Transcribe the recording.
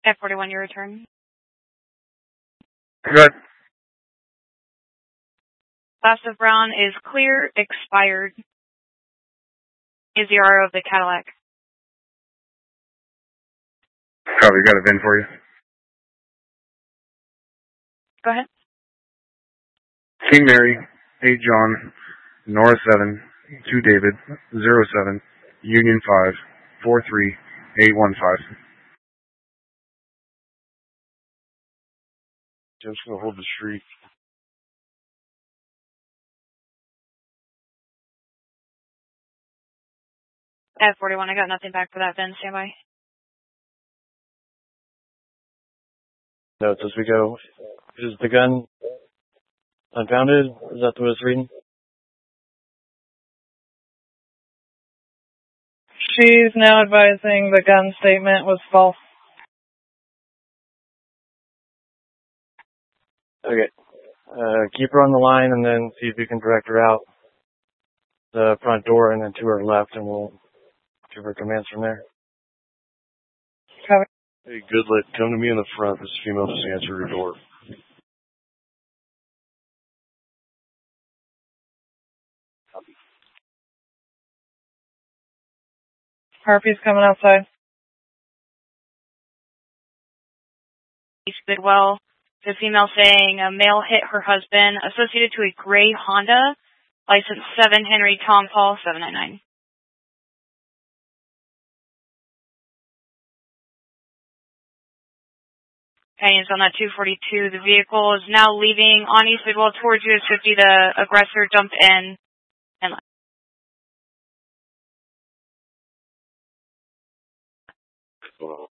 F41, your return. Good. Class of Brown is clear, expired. Is the RO of the Cadillac. Copy, got a VIN for you. Go ahead. King Mary, 8 John, Nora 7, 2 David, 07, Union 5, 43815. Just gonna hold the street. F41, I got nothing back for that VIN. Stand by. Notes as we go. Is the gun unfounded? Is that what it's reading? She's now advising the gun statement was false. Okay. Keep her on the line and then see if you can direct her out the front door and then to her left, and we'll give her commands from there. Copy. Hey, Goodlet, come to me in the front. This female just answered your door. Harpy's coming outside. East Bidwell. The female saying a male hit her husband associated to a gray Honda, license 7 Henry Tom Paul 799. Opinions on that 242. The vehicle is now leaving on East Bidwell towards US 50. The aggressor jumped in and left.